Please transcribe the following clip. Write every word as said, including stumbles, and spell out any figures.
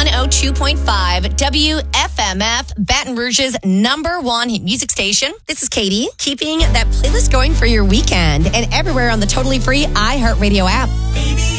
one oh two point five W F M F, Baton Rouge's number one hit music station. This is Katie, keeping that playlist going for your weekend and everywhere on the totally free iHeartRadio app.